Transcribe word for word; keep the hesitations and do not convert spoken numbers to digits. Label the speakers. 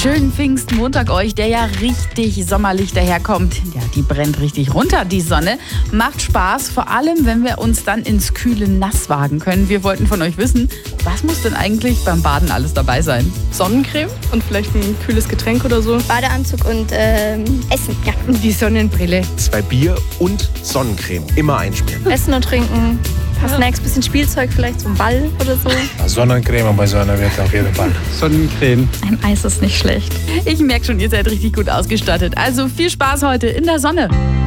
Speaker 1: Schönen Pfingstmontag euch, der ja richtig sommerlich daherkommt. Ja, die brennt richtig runter, die Sonne. Macht Spaß, vor allem, wenn wir uns dann ins kühle Nass wagen können. Wir wollten von euch wissen, was muss denn eigentlich beim Baden alles dabei sein?
Speaker 2: Sonnencreme und vielleicht ein kühles Getränk oder so.
Speaker 3: Badeanzug und ähm, Essen, ja.
Speaker 4: Die Sonnenbrille.
Speaker 5: Zwei Bier und Sonnencreme. Immer einschmieren.
Speaker 3: Essen und trinken. Ein paar Snacks, bisschen Spielzeug vielleicht, so ein Ball oder so.
Speaker 6: Sonnencreme bei Sonne wird auf jeden Fall.
Speaker 7: Sonnencreme.
Speaker 3: Ein Eis ist nicht schlecht.
Speaker 1: Ich merke schon, ihr seid richtig gut ausgestattet. Also viel Spaß heute in der Sonne.